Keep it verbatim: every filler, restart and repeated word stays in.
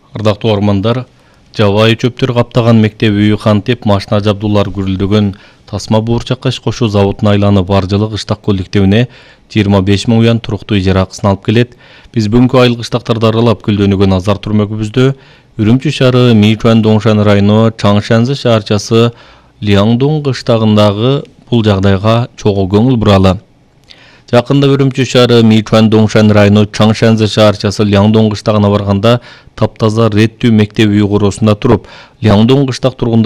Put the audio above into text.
Ардактуу ормандар, жабайы чөптөр каптаган мектеп үйү кантип машина жабдуулар гүрүлдөгөн тасма буурчакка иш кошуу заводуна айланып бар жылы кыштак коллективине жыйырма беш миң уян туруктуу ижара акысын алып келет. Биз бүгүнкү айыл кыштактарды аралап көлдөнүүгө назар турмөкүбүздө Үрүмчү шаары Мичуан Доңшан району Чаңшанзы шаарчасы Лиаңдоң кыштагындагы бул жагдайга чогуу көңүл буралы. Жакында Үрүмчү шаары Мичуан Доңшан району Чаңшанзы шаарчасы Лиаңдоң кыштагына барганда таптаза реттүү мектеп үйү короосунда туруп, Лиаңдоң кыштак тургундары